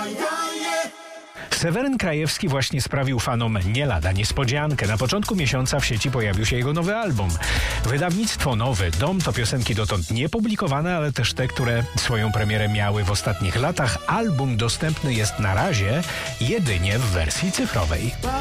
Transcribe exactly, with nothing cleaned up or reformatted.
Seweryn Krajewski właśnie sprawił fanom nie lada niespodziankę. Na początku miesiąca w sieci pojawił się jego nowy album. Wydawnictwo Nowy Dom to piosenki dotąd niepublikowane, ale też te, które swoją premierę miały w ostatnich latach. Album dostępny jest na razie jedynie w wersji cyfrowej.